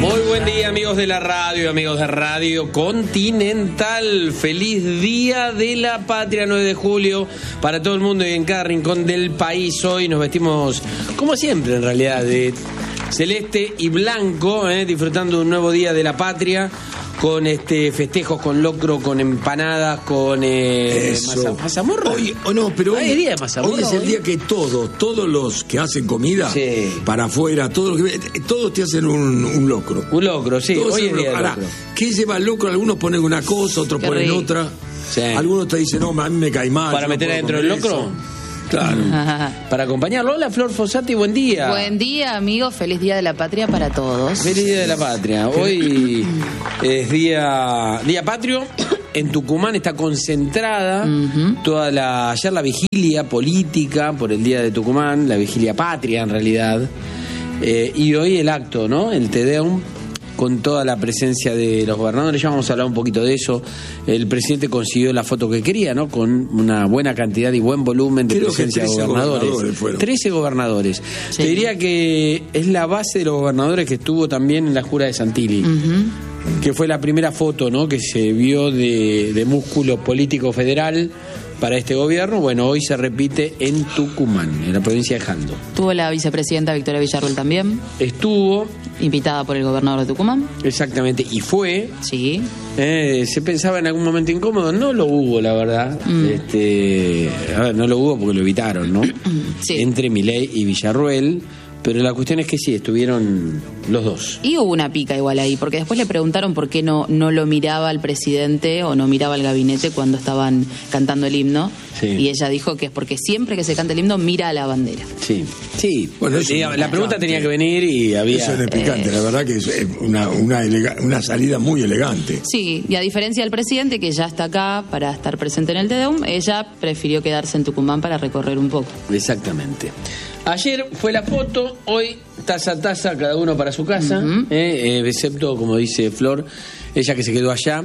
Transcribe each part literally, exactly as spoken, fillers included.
Muy buen día, amigos de la radio, amigos de Radio Continental. Feliz Día de la Patria, nueve de julio, para todo el mundo y en cada rincón del país. Hoy nos vestimos, como siempre en realidad, de celeste y blanco, eh, disfrutando de un nuevo Día de la Patria, con este festejos, con locro, con empanadas, con eh, masa, mazamorra. Hoy, oh no, pero hoy, ¿Hay día de mazamorra, hoy es el hoy? día que todos, todos los que hacen comida Sí. para afuera, todos, los que, todos te hacen un, un locro. Un locro, sí, Todos hoy es hacen día un del locro. locro. Ahora, ¿qué lleva el locro? Algunos ponen una cosa, otros Qué ponen rico. otra. Sí. Algunos te dicen, no, a mí me cae mal. ¿Para yo no meter puedo adentro del comer locro? eso. Claro. Para acompañarlo. Hola, Flor Fossati, buen día. Buen día, amigos. Feliz Día de la Patria para todos. Feliz Día de la Patria. Hoy es día, día patrio. En Tucumán está concentrada Ujú. toda la ayer la vigilia política por el Día de Tucumán, la vigilia patria en realidad. Eh, y hoy el acto, ¿no? El Te Deum, con toda la presencia de los gobernadores. Ya vamos a hablar un poquito de eso. El presidente consiguió la foto que quería, ¿no? Con una buena cantidad y buen volumen de Creo que presencia de trece gobernadores. gobernadores fueron. trece gobernadores. Sí. Te diría que es la base de los gobernadores que estuvo también en la jura de Santilli. Ujú. Que fue la primera foto, ¿no?, que se vio de, de músculo político federal para este gobierno. Bueno, hoy se repite en Tucumán, en la provincia de Jando. Tuvo la vicepresidenta Victoria Villarruel también, Estuvo, invitada por el gobernador de Tucumán. exactamente, y fue. Sí. Eh, se pensaba en algún momento incómodo, no lo hubo, la verdad. Mm. Este, a ver, no lo hubo porque lo evitaron, ¿no? Sí. Entre Milei y Villarruel. Pero la cuestión es que sí, estuvieron los dos. Y hubo una pica igual ahí, porque después le preguntaron por qué no, no lo miraba al presidente o no miraba al gabinete cuando estaban cantando el himno. Sí. Y ella dijo que es porque siempre que se canta el himno mira a la bandera. Sí, sí. Bueno, eso Digamos, es la pregunta picante. tenía que venir y había. Eso es picante, la verdad que es una, una, elega- una salida muy elegante. Sí, y a diferencia del presidente, que ya está acá para estar presente en el Te Deum, ella prefirió quedarse en Tucumán para recorrer un poco. Exactamente. Ayer fue la foto, hoy taza a taza, cada uno para su casa, Ujú. eh, eh, excepto, como dice Flor, ella que se quedó allá.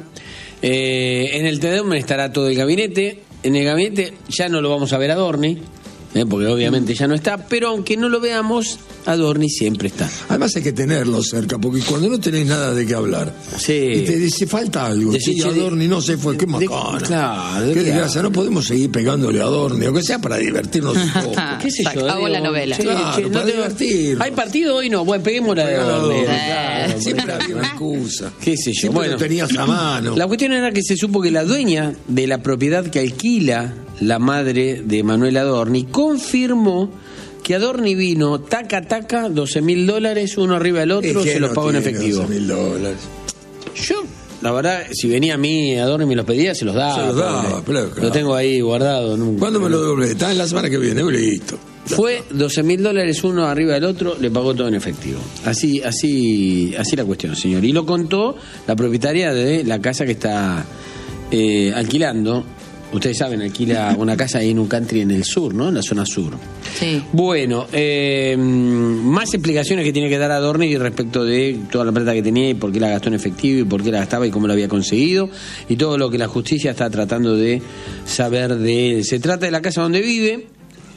Eh, en el Te Deum estará todo el gabinete. En el gabinete ya no lo vamos a ver a Dorni, eh, porque obviamente ya no está, pero aunque no lo veamos, Adorni siempre está. Además hay que tenerlo cerca, porque cuando no tenés nada de qué hablar, Sí. y te dice falta algo, Decís, sí, che, de- Adorni no se fue, qué de- macana. claro, ¿de qué qué desgracia, no podemos seguir pegándole a Adorni, aunque sea para divertirnos un poco. ¿Qué sé yo? Exacto, hago la digo, novela. che, Claro, che, no para te- divertirnos. ¿Hay partido hoy? No, bueno, peguémosla de Pegalo a Adorni. Adorni, Claro, Siempre por había ejemplo. una excusa. Qué sé yo, Siempre bueno. lo tenías a mano. La cuestión era que se supo que la dueña de la propiedad que alquila la madre de Manuel Adorni confirmó que Adorni vino taca taca, doce mil dólares, uno arriba del otro, Es que se los no pagó en tiene efectivo. doce mil dólares. Yo, la verdad, si venía a mí Adorni y me los pedía, se los daba. Se los daba, porque pero claro. Lo tengo ahí guardado. nunca. ¿Cuándo me lo doblé? Está en la semana que viene, listo. Fue doce mil dólares uno arriba del otro, le pagó todo en efectivo. Así, así, así la cuestión, señor. Y lo contó la propietaria de la casa que está eh, alquilando. Ustedes saben, alquila una casa ahí en un country en el sur, ¿no? En la zona sur. Sí. Bueno, eh, más explicaciones que tiene que dar Adorni respecto de toda la plata que tenía y por qué la gastó en efectivo y por qué la gastaba y cómo lo había conseguido y todo lo que la justicia está tratando de saber de él. Se trata de la casa donde vive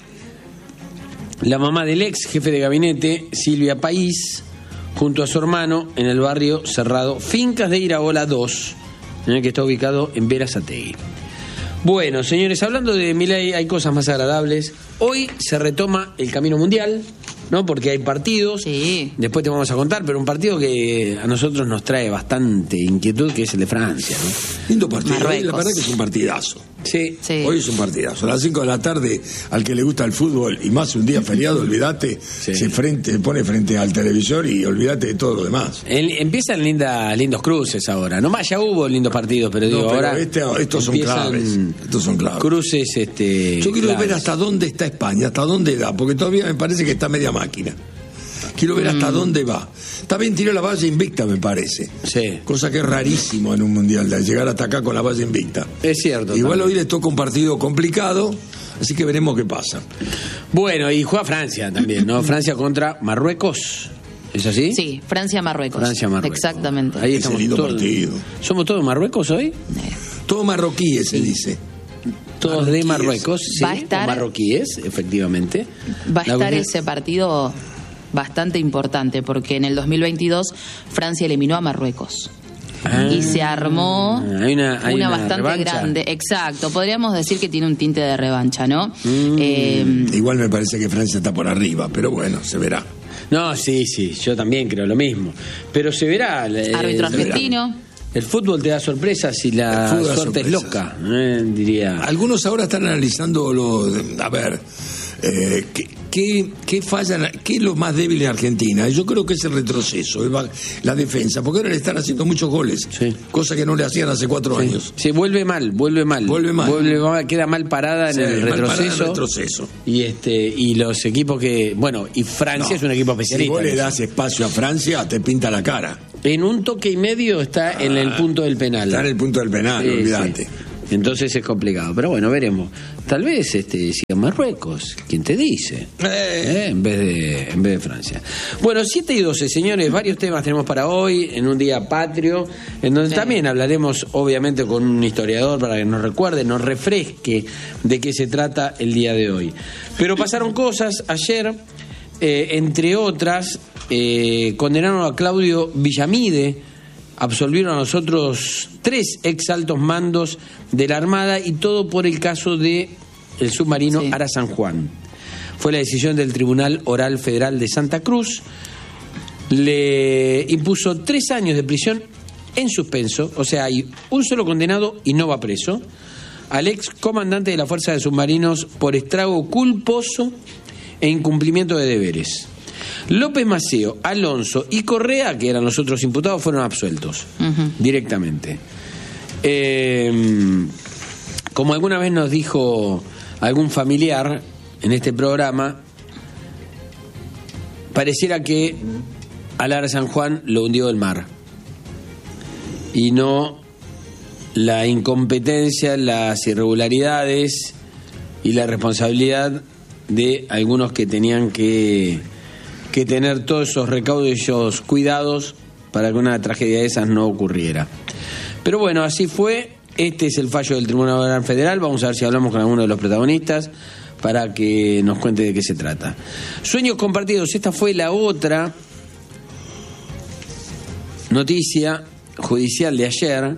la mamá del ex jefe de gabinete, Silvia País, junto a su hermano en el barrio cerrado Fincas de Iraola dos, eh, que está ubicado en Berazategui. Bueno, señores, hablando de Milei, hay cosas más agradables. Hoy se retoma el camino mundial, ¿no? Porque hay partidos. Sí. Después te vamos a contar, pero un partido que a nosotros nos trae bastante inquietud, que es el de Francia, ¿no? Lindo partido. Hoy Marruecos. la verdad que es un partidazo. Sí. Sí. Hoy es un partidazo. A las cinco de la tarde, al que le gusta el fútbol, y más un día feriado, olvídate, se frente, pone frente al televisor y olvídate de todo lo demás. El- empiezan linda, lindos cruces ahora. Nomás ya hubo lindos partidos, pero No, digo, pero ahora este- estos son empiezan claves. Estos son claves. Cruces, este. Yo quiero claves. ver hasta dónde está España, hasta dónde da, porque todavía me parece que está media máquina. Quiero ver hasta dónde va. Está bien, tiró la valla invicta, me parece. Sí. Cosa que es rarísimo en un mundial, de llegar hasta acá con la valla invicta. Es cierto. Igual también. hoy le toca un partido complicado, así que veremos qué pasa. Bueno, y juega Francia también, ¿no? Francia contra Marruecos. ¿Es así? Sí, Francia-Marruecos. Francia-Marruecos. Exactamente. Ahí Ese estamos lindo todos. partido. ¿Somos todos Marruecos hoy? Todo marroquíes, se dice. Todos de Marroquíes. Marruecos, sí. Va a estar- o marroquíes, efectivamente. Va a La estar cuestión- ese partido bastante importante, porque en el dos mil veintidós Francia eliminó a Marruecos. Ah, y se armó hay una, hay una, una bastante revancha. grande. Exacto, podríamos decir que tiene un tinte de revancha, ¿no? Mm. Eh, Igual me parece que Francia está por arriba, pero bueno, se verá. No, sí, sí, yo también creo lo mismo. Pero se verá. Eh, árbitro se verá. argentino. El fútbol te da sorpresas y la da suerte es sorpresas. loca, eh, diría. Algunos ahora están analizando lo, a ver, eh, ¿qué, qué, qué falla, qué es lo más débil en Argentina? Yo creo que es el retroceso, el, la defensa, porque ahora le están haciendo muchos goles, Sí. cosa que no le hacían hace cuatro Sí. años. Sí, vuelve mal, vuelve mal. Vuelve mal. Vuelve mal, queda mal parada en Sí, el mal parada en retroceso. el retroceso. Y este y los equipos que, bueno, y Francia No, es un equipo si especialista. vos le en eso. das espacio a Francia, te pinta la cara. En un toque y medio está en el punto del penal. Está en el punto del penal, Sí, olvídate. sí. Entonces es complicado. Pero bueno, veremos. Tal vez este siga Marruecos. ¿Quién te dice? Eh. Eh, En vez de en vez de Francia. Bueno, siete y doce, señores. Varios temas tenemos para hoy, en un día patrio, en donde Sí. también hablaremos, obviamente, con un historiador para que nos recuerde, nos refresque de qué se trata el día de hoy. Pero pasaron cosas ayer, eh, entre otras, eh, condenaron a Claudio Villamide, absolvieron a los otros tres ex altos mandos de la Armada, y todo por el caso de el submarino Sí. Ara San Juan. Fue la decisión del Tribunal Oral Federal de Santa Cruz. Le impuso tres años de prisión en suspenso, o sea, hay un solo condenado y no va preso, al ex comandante de la Fuerza de Submarinos por estrago culposo e incumplimiento de deberes. López Maceo, Alonso y Correa, que eran los otros imputados, fueron absueltos Ujú. directamente. Eh, como alguna vez nos dijo algún familiar en este programa, pareciera que al Ara San Juan lo hundió el mar y no la incompetencia, las irregularidades y la responsabilidad de algunos que tenían que que tener todos esos recaudos y esos cuidados para que una tragedia de esas no ocurriera. Pero bueno, así fue. Este es el fallo del Tribunal Oral Federal. Vamos a ver si hablamos con alguno de los protagonistas para que nos cuente de qué se trata. Sueños compartidos. Esta fue la otra noticia judicial de ayer.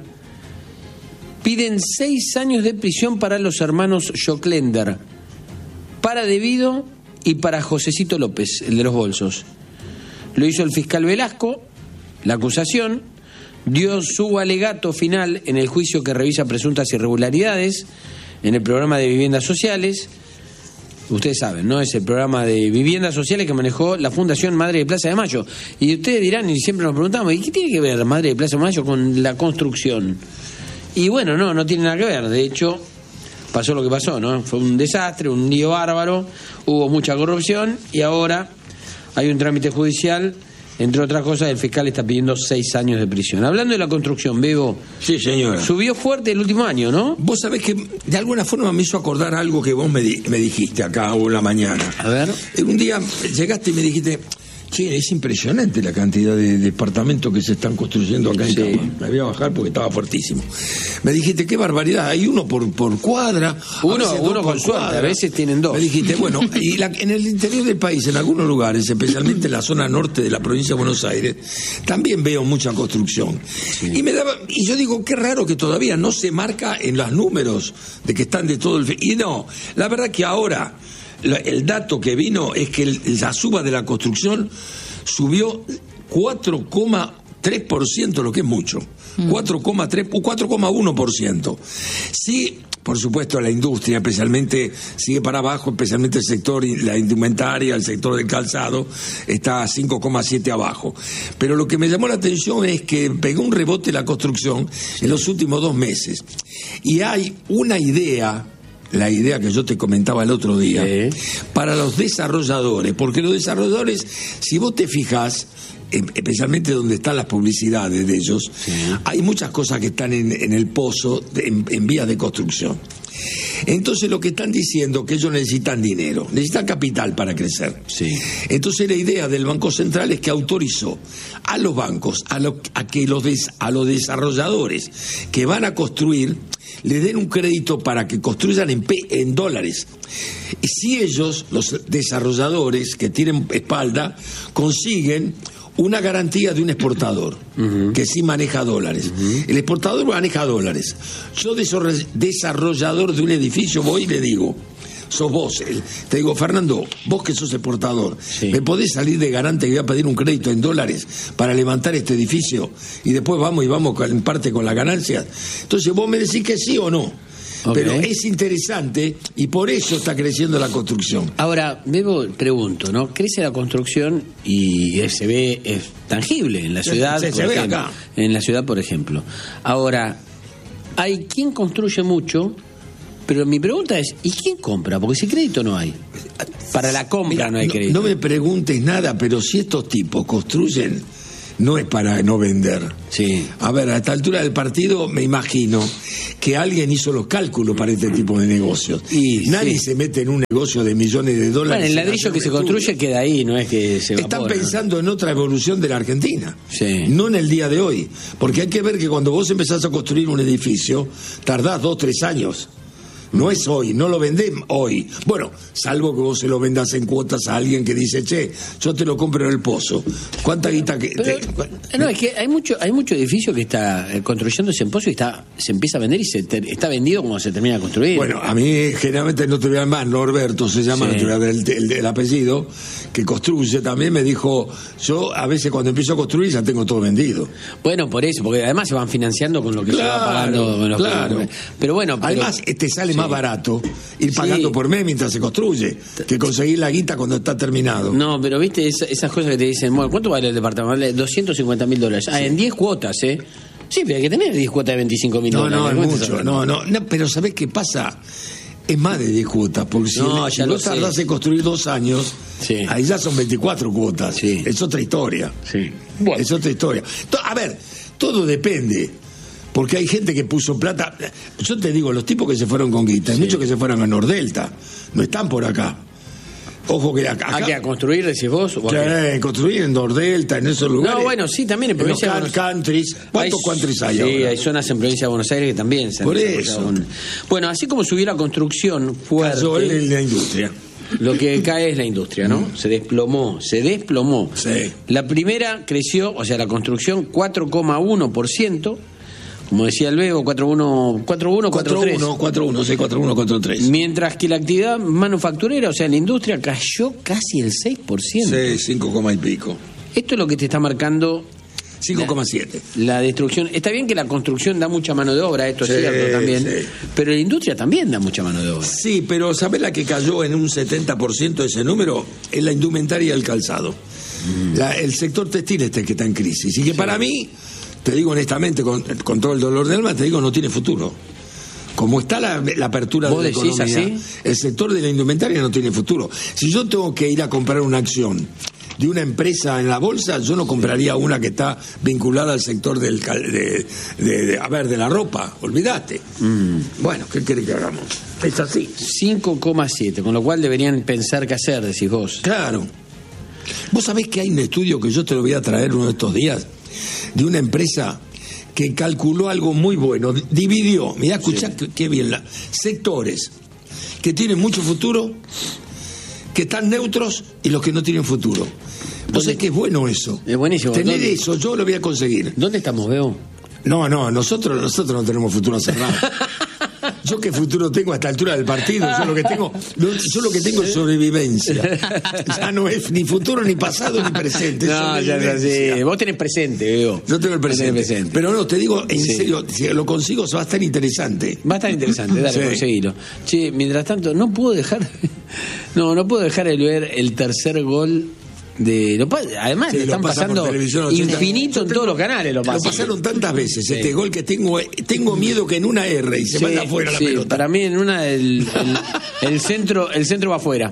Piden seis años de prisión para los hermanos Joclender, para Debido y para Josecito López, el de los bolsos. Lo hizo el fiscal Velasco. La acusación dio su alegato final en el juicio que revisa presuntas irregularidades en el programa de viviendas sociales. Ustedes saben, ¿no? Es el programa de viviendas sociales que manejó la Fundación Madre de Plaza de Mayo. Y ustedes dirán, y siempre nos preguntamos, ¿y qué tiene que ver Madre de Plaza de Mayo con la construcción? Y bueno, no, no tiene nada que ver. De hecho, pasó lo que pasó, ¿no? Fue un desastre, un lío bárbaro, hubo mucha corrupción y ahora hay un trámite judicial. Entre otras cosas, el fiscal está pidiendo seis años de prisión. Hablando de la construcción, Bebo, Sí, señora. subió fuerte el último año, ¿no? Vos sabés que de alguna forma me hizo acordar algo que vos me, di- me dijiste acá en la mañana. A ver. Eh, Un día llegaste y me dijiste, che, es impresionante la cantidad de departamentos que se están construyendo acá en Sí. Cama. Me voy a bajar porque estaba fuertísimo. Me dijiste, qué barbaridad, hay uno por, por cuadra. a Uno- veces dos uno por con suerte, cuadra. a veces tienen dos. Me dijiste, bueno, y la- en el interior del país, en algunos lugares, especialmente en la zona norte de la provincia de Buenos Aires, también veo mucha construcción. Y me daba, y yo digo, qué raro que todavía no se marca en los números de que están de todo el... Y no, la verdad que ahora la- el dato que vino es que el- la suba de la construcción subió cuatro coma tres por ciento, lo que es mucho, cuatro coma tres o cuatro coma uno por ciento. Sí, por supuesto, la industria especialmente sigue para abajo, especialmente el sector, la indumentaria, el sector del calzado, está a cinco coma siete abajo. Pero lo que me llamó la atención es que pegó un rebote la construcción en los últimos dos meses. Y hay una idea, la idea que yo te comentaba el otro día, Sí. para los desarrolladores, porque los desarrolladores, si vos te fijas, especialmente donde están las publicidades de ellos, sí. hay muchas cosas que están en, en el pozo, en, en vías de construcción. Entonces lo que están diciendo es que ellos necesitan dinero, necesitan capital para crecer. Sí. Entonces la idea del Banco Central es que autorizó a los bancos, a, lo, a que los des, a los desarrolladores que van a construir, le den un crédito para que construyan en, en dólares. Y si ellos, los desarrolladores que tienen espalda, consiguen una garantía de un exportador, uh-huh. que sí maneja dólares. Uh-huh. El exportador maneja dólares. Yo, desarrollador de un edificio, voy y le digo, sos vos, el, te digo, Fernando, vos que sos exportador, sí. ¿me podés salir de garante que voy a pedir un crédito en dólares para levantar este edificio? Y después vamos y vamos en parte con las ganancias. Entonces vos me decís que sí o no. Okay. Pero es interesante y por eso está creciendo la construcción. Ahora, Bebo, pregunto, ¿no? Crece la construcción y se ve, es tangible en la ciudad. Se, se ve acá. En la ciudad, por ejemplo. Ahora, hay quien construye mucho, pero mi pregunta es, ¿y quién compra? Porque si crédito no hay. Para la compra Mira, no hay crédito. No, no me preguntes nada, pero si estos tipos construyen, no es para no vender. Sí. A ver, a esta altura del partido me imagino que alguien hizo los cálculos para este tipo de negocios. Y nadie sí. se mete en un negocio de millones de dólares. Bueno, el ladrillo que se construye queda ahí, no es que se evapora. Están pensando, ¿no?, en otra evolución de la Argentina. Sí. No en el día de hoy. Porque hay que ver que cuando vos empezás a construir un edificio, tardás dos, tres años. No es hoy, no lo vendés hoy. Bueno, salvo que vos se lo vendas en cuotas a alguien que dice, che, yo te lo compro en el pozo. ¿Cuánta guita que...? Pero, te... No, es que hay mucho hay mucho edificio que está construyéndose en pozo y está se empieza a vender y se ter, está vendido cuando se termina de construir. Bueno, a mí generalmente no te voy a más, Norberto se llama, sí. no te voy a ver el, el, el apellido, que construye también, me dijo, yo a veces cuando empiezo a construir ya tengo todo vendido. Bueno, por eso, porque además se van financiando con lo que claro, se va pagando. Con los claro. que... Pero bueno... Pero... Además, te sale sí. más barato ir pagando sí. por mes mientras se construye que conseguir la guita cuando está terminado. No, pero viste esa, esas cosas que te dicen, bueno, ¿cuánto vale el departamento? Vale doscientos cincuenta mil dólares. Ah, sí. en diez cuotas, ¿eh? Sí, pero hay que tener diez cuotas de veinticinco mil no, dólares. No, no, es mucho. No, no, no, pero ¿sabés qué pasa? Es más de diez cuotas, porque si no, ya vos tardás en construir dos años, sí. ahí ya son veinticuatro cuotas. Sí. Es otra historia. Sí. Bueno. Es otra historia. A ver, todo depende. Porque hay gente que puso plata. Yo te digo, los tipos que se fueron con guita, hay sí. muchos que se fueron a Nordelta, no están por acá. Ojo que acá. ¿A qué? ¿A construir, decís vos? ¿O a construir en Nordelta, en esos lugares? No, bueno, sí, también en provincia en los de Buenos Countries. ¿Cuántos hay, countries hay sí, ahora? Sí, hay zonas en provincia de Buenos Aires que también se han por eso. Un... Bueno, así como subió la construcción fuerte. Cayó en la industria. Lo que cae es la industria, ¿no? Mm. Se desplomó, se desplomó. Sí. La primera creció, o sea, la construcción cuatro coma uno por ciento. Como decía el Bebo, cuatro uno, cuatro uno, cuatro tres. cuatro uno, sí, cuatro uno, cuatro tres. Mientras que la actividad manufacturera, o sea, la industria, cayó casi el seis por ciento. Sí, cinco coma y pico. Esto es lo que te está marcando... cinco coma siete. La, la destrucción. Está bien que la construcción da mucha mano de obra, esto sí, es cierto también, sí. pero la industria también da mucha mano de obra. Sí, pero ¿sabés la que cayó en un setenta por ciento de ese número? Es la indumentaria y el calzado. Mm. La, el sector textil es el que está en crisis. Y que sí. para mí... Te digo honestamente, con, con todo el dolor del alma, te digo, no tiene futuro. Como está la, la apertura de la economía, así? El sector de la indumentaria no tiene futuro. Si yo tengo que ir a comprar una acción de una empresa en la bolsa, yo no compraría una que está vinculada al sector del de, de, de, a ver, de la ropa. Olvídate. Mm. Bueno, ¿qué querés que hagamos? Es así. cinco coma siete, con lo cual deberían pensar qué hacer, decís vos. Claro. Vos sabés que hay un estudio que yo te lo voy a traer uno de estos días, de una empresa que calculó algo muy bueno, dividió, mirá, escuchá sí. qué bien, la, sectores que tienen mucho futuro, que están neutros y los que no tienen futuro. Vos sabés que es bueno eso. Es buenísimo. Tener ¿Dónde? Eso, yo lo voy a conseguir. ¿Dónde estamos, Bebo? No, no, nosotros, nosotros no tenemos futuro cerrado. Yo qué futuro tengo a esta altura del partido, yo lo que tengo, yo lo que tengo es sobrevivencia. Ya no es ni futuro, ni pasado, ni presente. No, ya es así. Vos tenés presente, Bebo. Yo tengo el presente. presente. Pero no, te digo, en sí. serio, si lo consigo, va a estar interesante. Va a estar interesante, dale, sí. conseguilo. Che, mientras tanto, no puedo dejar, no, no puedo dejar de ver el tercer gol. De, lo, además sí, le están pasando infinito en todos los canales. Lo, lo pasaron tantas veces sí. este gol que tengo tengo miedo que en una erre y se sí, manda afuera sí, la pelota. Para mí en una el, el, el centro el centro va afuera.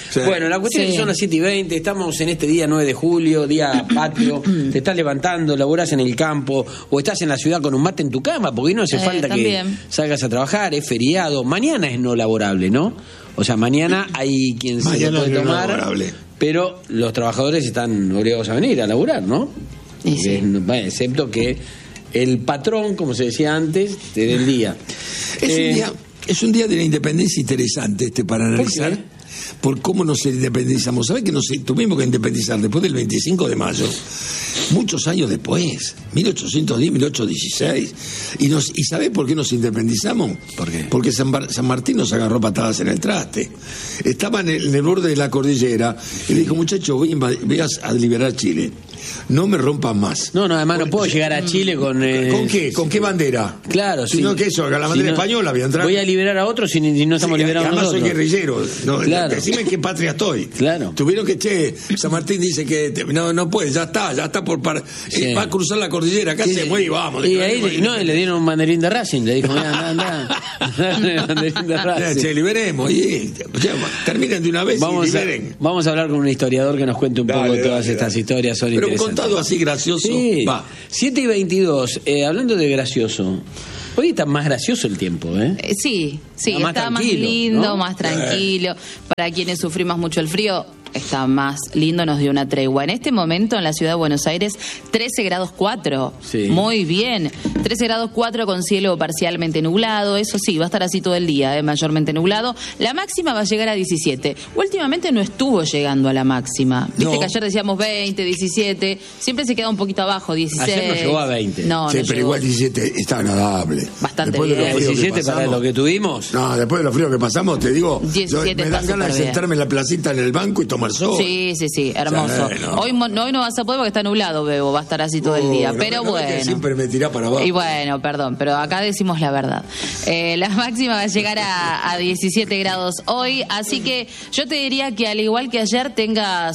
Sí. Bueno, la cuestión Sí. es que son las siete y veinte, estamos en este día nueve de julio, día patrio, te estás levantando, laburás en el campo o estás en la ciudad con un mate en tu cama, porque no hace Eh, falta también. que salgas a trabajar, es feriado, mañana es no laborable, ¿no? O sea, mañana hay quien se Mañana lo puede es no tomar, laborable. pero los trabajadores están obligados a venir a laburar, ¿no? Y sí. Eh, bueno, excepto que el patrón, como se decía antes, te dé el día. Es, Eh, un día, es un día de la independencia interesante este para analizar. qué? Por cómo nos independizamos. ¿Sabés que nos tuvimos que independizar después del veinticinco de mayo? Muchos años después, mil ochocientos diez, mil ochocientos dieciséis. ¿Y, nos, ¿Y sabés por qué nos independizamos? ¿Por qué? Porque San, Bar- San Martín nos agarró patadas en el traste. Estaba en el, en el borde de la cordillera y le dijo, muchachos, voy, a invad- voy a, a liberar Chile. No me rompan más. No, no, además no puedo llegar a Chile con... eh, ¿Con qué? ¿Con qué bandera? Claro, Si sí. no, que eso, la Si bandera no, española voy a entrar. Voy a liberar a otros si, ni- si no estamos Sí, liberados además nosotros. soy guerrillero. No, Claro. Decime en qué patria estoy. Claro. Tuvieron que, che, San Martín dice que te- no, no puede, ya está, ya está por par- Sí. eh, va a cruzar la cordillera, acá Sí. se mueve y vamos. Y declaremos ahí no, le dieron un banderín de Racing, le dijo, mira, anda, anda. banderín de Eh, Racing. che, liberemos. Y, eh, che, terminen de una vez Vamos y a, liberen. vamos a hablar con un historiador que nos cuente un Dale, poco dale, todas dale. estas historias, son Pero interesantes. contado así gracioso, Sí, va. siete y veintidós, eh, hablando de gracioso, hoy está más gracioso el tiempo, ¿eh? Eh, Sí, sí, Está más está más tranquilo, lindo, ¿no? más tranquilo. Para quienes sufrimos mucho el frío, está más lindo, nos dio una tregua. En este momento en la ciudad de Buenos Aires, trece grados cuatro. Sí. Muy bien. trece grados cuatro con cielo parcialmente nublado. Eso sí, va a estar así todo el día, eh, mayormente nublado. La máxima va a llegar a diecisiete. Últimamente no estuvo llegando a la máxima. Viste No. que ayer decíamos veinte, diecisiete. Siempre se queda un poquito abajo, dieciséis. Ayer no llegó a veinte. No, Sí, no pero llegó. igual diecisiete está agradable. Bastante Después de lo bien. frío que diecisiete para pasamos. lo que tuvimos. No, después de lo frío que pasamos, te digo, diecisiete yo- me dan está ganas de súper bien. sentarme en la placita en el banco y tomar sol. Sí, sí, sí, hermoso. Sí, no. Hoy, mo- no, hoy no vas a poder porque está nublado, Bebo, va a estar así todo el día. Uh, no, Pero no, no, que bueno. siempre me tirá para abajo. Y bueno, perdón, pero acá decimos la verdad. Eh, la máxima va a llegar a, a diecisiete grados hoy, así que yo te diría que al igual que ayer tengas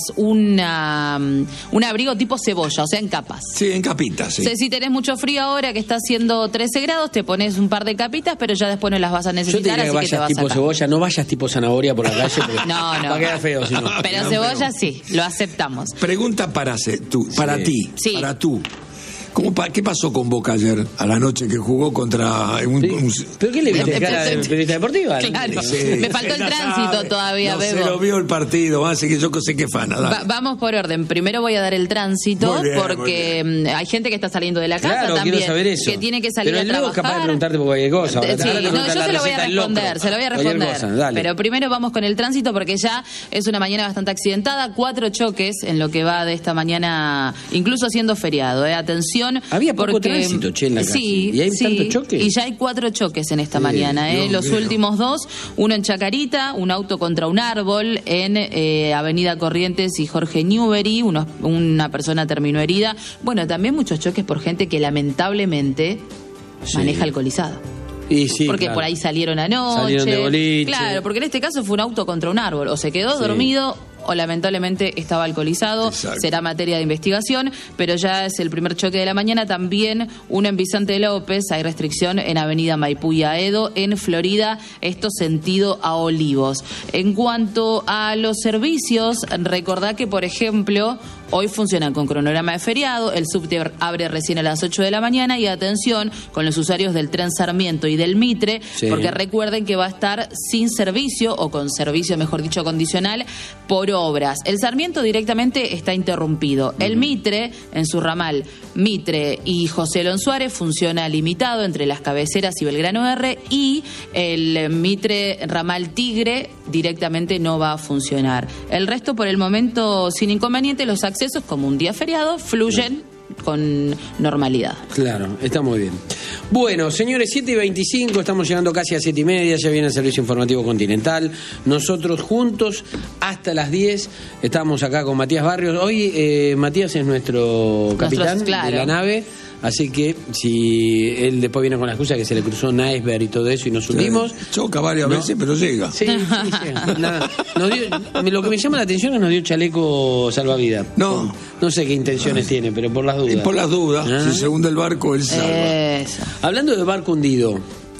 una, um, un abrigo tipo cebolla, o sea, en capas. Sí, en capitas, sí. O sea, si tenés mucho frío ahora que está haciendo trece grados, te pones un par de capitas, pero ya después no las vas a Yo te necesitar, diría que así que te vayas vas tipo acá. cebolla, no vayas tipo zanahoria por la calle porque No, no. va a quedar feo si no. Pero No, cebolla pero- sí, lo aceptamos. Pregunta para, se- tú, para Sí. ti, Sí. para tú. ¿Cómo pa- ¿Qué pasó con Boca ayer a la noche que jugó contra un, Sí. un- ¿Pero qué le viste cara de periodista deportiva? Claro. Sí. Me faltó el Ya tránsito sabe. todavía, no, Bebo. se lo vio el partido, así que yo sé que fana. dale. Va- vamos por orden. Primero voy a dar el tránsito Muy bien, porque mm, hay gente que está saliendo de la casa Claro, también, quiero saber eso. que tiene que salir Pero a el Leo trabajar. es capaz de preguntarte por cualquier cosa. Ahora Sí, te- ahora te no, pregunta yo la se lo voy a receta del locro. responder, se lo voy a Cualquier responder. cosa, dale. Pero primero vamos con el tránsito porque ya es una mañana bastante accidentada, cuatro choques en lo que va de esta mañana, incluso siendo feriado. ¿eh? Atención, Había poco porque tránsito, che, en la sí, calle. ¿Y hay sí, tantos choques? Y ya hay cuatro choques en esta mañana. ¿eh? Dios Los mío. últimos dos, uno en Chacarita, un auto contra un árbol en eh, Avenida Corrientes y Jorge Newbery, unos- una persona terminó herida. Bueno, también muchos choques por gente que lamentablemente Sí. maneja alcoholizada. Y sí, porque claro. por ahí salieron anoche. Salieron de boliche. Claro, porque en este caso fue un auto contra un árbol. O se quedó Sí. dormido o lamentablemente estaba alcoholizado. Exacto. Será materia de investigación, pero ya es el primer choque de la mañana. También uno en Vicente López. Hay restricción en Avenida Maipú y Aedo, en Florida, esto sentido a Olivos. En cuanto a los servicios, recordá que, por ejemplo, hoy funcionan con cronograma de feriado, el subte abre recién a las ocho de la mañana y atención con los usuarios del tren Sarmiento y del Mitre, Sí. porque recuerden que va a estar sin servicio o con servicio, mejor dicho, condicional por obras. El Sarmiento directamente está interrumpido. El Mitre, en su ramal Mitre y José Elon Suárez, funciona limitado entre las cabeceras y Belgrano R, y el Mitre ramal Tigre directamente no va a funcionar. El resto, por el momento, sin inconveniente, los accesos, como un día feriado, fluyen con normalidad. Claro, está muy bien. Bueno, señores, siete y veinticinco, estamos llegando casi a siete y media, ya viene el Servicio Informativo Continental. Nosotros juntos hasta las diez estamos acá con Matías Barrios. Hoy eh, Matías es nuestro capitán claro. de la nave, así que si él después viene con la excusa que se le cruzó un iceberg y todo eso y nos subimos. Choca varias No. veces, pero llega. Sí, sí, sí. Nada. Nos dio- lo que me llama la atención es que nos dio chaleco salvavidas. No. No sé qué intenciones tiene, pero por las Y dudas. por las dudas, Ah. si se hunde el barco, él salva. Eso. Hablando de barco hundido,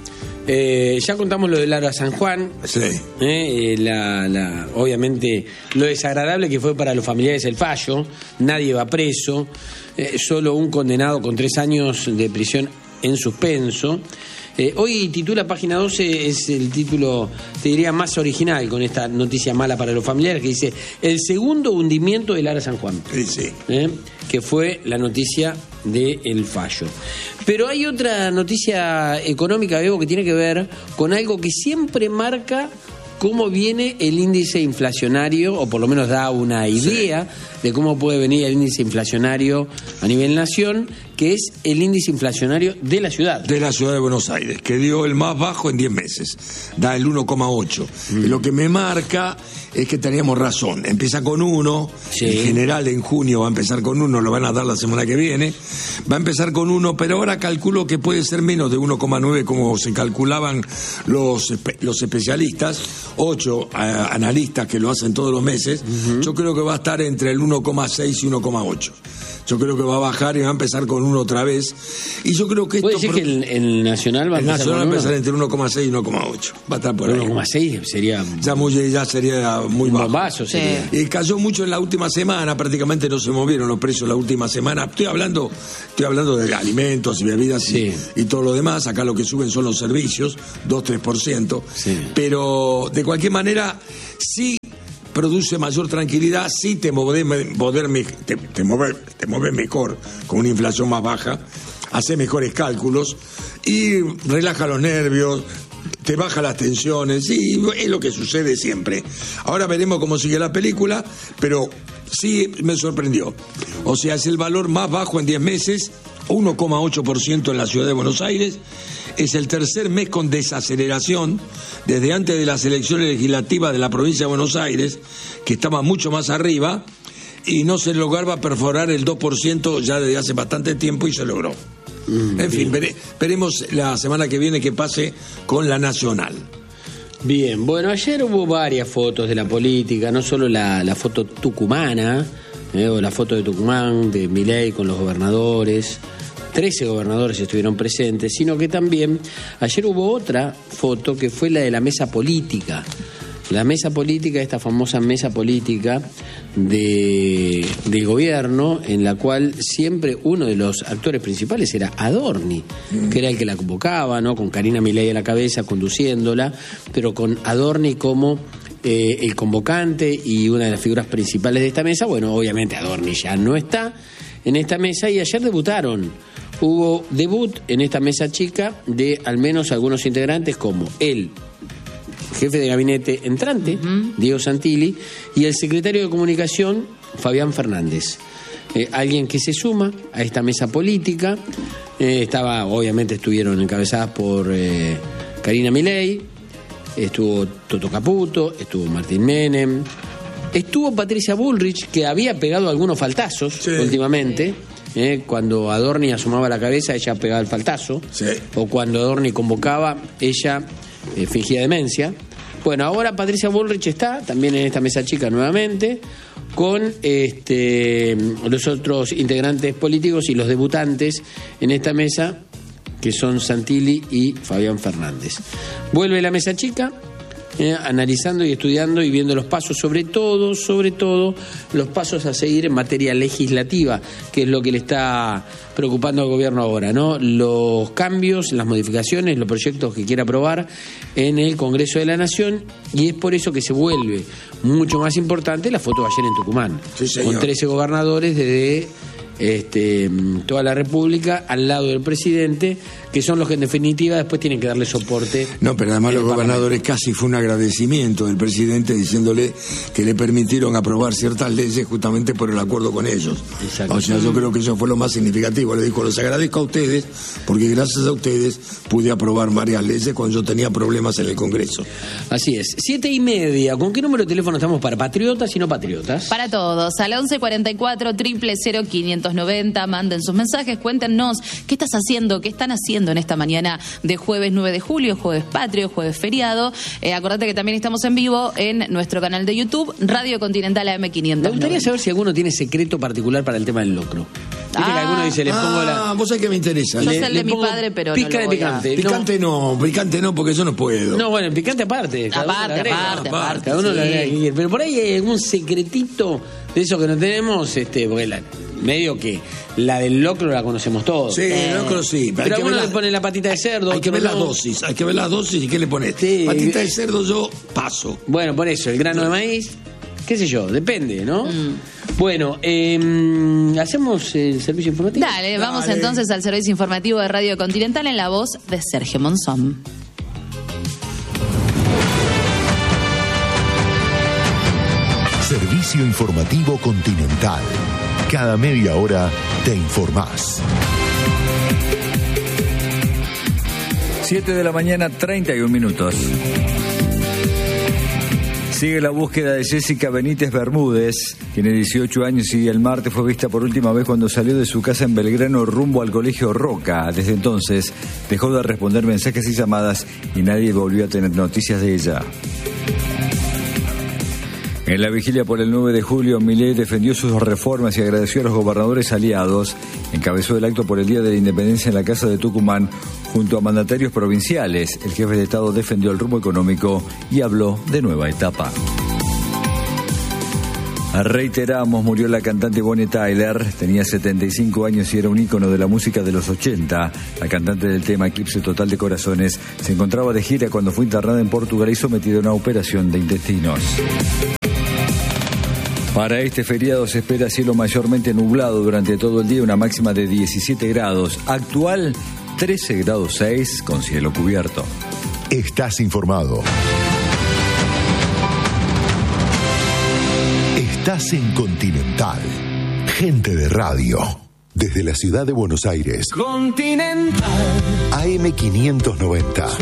Eh, ya contamos lo del Lara San Juan. Sí. Eh, la, la, obviamente lo desagradable que fue para los familiares el fallo. Nadie va preso. Eh, solo un condenado con tres años de prisión en suspenso. Eh, hoy titula Página doce, es el título, te diría, más original con esta noticia mala para los familiares, que dice: el segundo hundimiento del Lara San Juan. Sí, sí. Eh, que fue la noticia del fallo. Pero hay otra noticia económica, Bebo, que tiene que ver con algo que siempre marca cómo viene el índice inflacionario, o por lo menos da una idea sí. de cómo puede venir el índice inflacionario a nivel nación, que es el índice inflacionario de la ciudad. De la ciudad de Buenos Aires, que dio el más bajo en diez meses, da el uno coma ocho. Mm. Y lo que me marca es que teníamos razón, empieza con uno, sí. en general en junio va a empezar con uno, lo van a dar la semana que viene, va a empezar con uno, pero ahora calculo que puede ser menos de uno coma nueve como se calculaban los, los especialistas, ocho a, analistas que lo hacen todos los meses, uh-huh. yo creo que va a estar entre el uno coma seis y uno coma ocho. Yo creo que va a bajar y va a empezar con uno otra vez. Y yo creo que esto... ¿Puede decir pro... que el, el Nacional va a el empezar Nacional con va a empezar uno? entre uno coma seis y uno coma ocho. Va a estar por ahí. uno coma seis sería... Ya, muy, ya sería muy bajo. Bombazo sería. Y cayó mucho en la última semana, prácticamente no se movieron los precios la última semana. Estoy hablando estoy hablando de alimentos y bebidas sí. y, y todo lo demás. Acá lo que suben son los servicios, dos a tres por ciento. Sí. Pero de cualquier manera, sí... produce mayor tranquilidad, sí te mueves te, te mueve, te mueve mejor con una inflación más baja, hace mejores cálculos y relaja los nervios, te baja las tensiones, y es lo que sucede siempre. Ahora veremos cómo sigue la película, pero sí me sorprendió. O sea, es el valor más bajo en diez meses, uno coma ocho por ciento en la ciudad de Buenos Aires. Es el tercer mes con desaceleración desde antes de las elecciones legislativas de la provincia de Buenos Aires, que estaba mucho más arriba, y no se lograba perforar el dos por ciento ya desde hace bastante tiempo, y se logró. Mm, en fin, vere, veremos la semana que viene qué pase con la Nacional. Bien, bueno, ayer hubo varias fotos de la política, no solo la, la foto tucumana, eh, o la foto de Tucumán, de Milei con los gobernadores. trece gobernadores estuvieron presentes, sino que también ayer hubo otra foto que fue la de la mesa política. La mesa política, esta famosa mesa política de, del gobierno, en la cual siempre uno de los actores principales era Adorni, mm. que era el que la convocaba, ¿no? Con Karina Milei a la cabeza, conduciéndola, pero con Adorni como eh, el convocante y una de las figuras principales de esta mesa. Bueno, obviamente Adorni ya no está en esta mesa, y ayer debutaron. Hubo debut en esta mesa chica de al menos algunos integrantes, como el jefe de gabinete entrante, uh-huh. Diego Santilli, y el secretario de Comunicación, Fabián Fernández. Eh, alguien que se suma a esta mesa política. Eh, estaba, obviamente estuvieron encabezadas por eh, Karina Milei, estuvo Toto Caputo, estuvo Martín Menem, estuvo Patricia Bullrich, que había pegado algunos faltazos sí. últimamente. Eh, cuando Adorni asomaba la cabeza, ella pegaba el faltazo. Sí. O cuando Adorni convocaba, ella eh, fingía demencia. Bueno, ahora Patricia Bullrich está también en esta mesa chica nuevamente, con este, los otros integrantes políticos y los debutantes en esta mesa, que son Santilli y Fabián Fernández. Vuelve la mesa chica, Eh, analizando y estudiando y viendo los pasos, sobre todo, sobre todo, los pasos a seguir en materia legislativa, que es lo que le está preocupando al gobierno ahora, ¿no? Los cambios, las modificaciones, los proyectos que quiere aprobar en el Congreso de la Nación, y es por eso que se vuelve mucho más importante la foto de ayer en Tucumán, sí, con trece gobernadores desde este, toda la República al lado del presidente, que son los que en definitiva después tienen que darle soporte. No, pero además los gobernadores casi fue un agradecimiento del presidente diciéndole que le permitieron aprobar ciertas leyes justamente por el acuerdo con ellos. Exacto. O sea, yo creo que eso fue lo más significativo. Le dijo, los agradezco a ustedes porque gracias a ustedes pude aprobar varias leyes cuando yo tenía problemas en el Congreso. Así es. Siete y media. ¿Con qué número de teléfono estamos para patriotas y no patriotas? Para todos. Al once cuarenta y cuatro, cero cero cero, quinientos quinientos noventa, manden sus mensajes, cuéntenos qué estás haciendo, qué están haciendo en esta mañana de jueves nueve de julio, jueves patrio, jueves feriado. Eh, acordate que también estamos en vivo en nuestro canal de YouTube, Radio Continental A M quinientos noventa. Me gustaría saber si alguno tiene secreto particular para el tema del locro. Viste Ah. que alguno dice, le pongo Ah, la... vos sabés que me interesa. Yo Le- sé el le de mi pongo padre, pero pizca no de lo voy a- picante. Picante no, picante no, porque yo no puedo. No, bueno, el picante aparte. cada uno Aparte, le agrega. aparte, aparte, Cada uno sí. le agrega que quiere. Pero por ahí hay algún secretito de eso que no tenemos, este, porque la, medio que la del locro la conocemos todos. Sí, el locro sí. Pero hay que alguno ver le la- pone la patita de cerdo. Hay que otro ver las no. dosis, hay que ver las dosis y qué le pones. Sí. Patita de cerdo yo paso. Bueno, por eso, el grano de maíz, qué sé yo, depende, ¿no? Mm. Bueno, eh, ¿hacemos el servicio informativo? Dale, vamos Dale. entonces al servicio informativo de Radio Continental en la voz de Sergio Monzón. Servicio informativo Continental. Cada media hora te informás. siete de la mañana, treinta y un minutos. Sigue la búsqueda de Jessica Benítez Bermúdez, tiene dieciocho años y el martes fue vista por última vez cuando salió de su casa en Belgrano rumbo al colegio Roca. Desde entonces dejó de responder mensajes y llamadas y nadie volvió a tener noticias de ella. En la vigilia por el nueve de julio, Milei defendió sus reformas y agradeció a los gobernadores aliados. Encabezó el acto por el Día de la Independencia en la Casa de Tucumán junto a mandatarios provinciales. El jefe de Estado defendió el rumbo económico y habló de nueva etapa. Reiteramos, murió la cantante Bonnie Tyler, tenía setenta y cinco años y era un ícono de la música de los ochenta. La cantante del tema Eclipse Total de Corazones se encontraba de gira cuando fue internada en Portugal y sometida a una operación de intestinos. Para este feriado se espera cielo mayormente nublado durante todo el día, una máxima de diecisiete grados. Actual trece grados seis con cielo cubierto. Estás informado. Estás en Continental. Gente de radio. Desde la ciudad de Buenos Aires. Continental. A M quinientos noventa.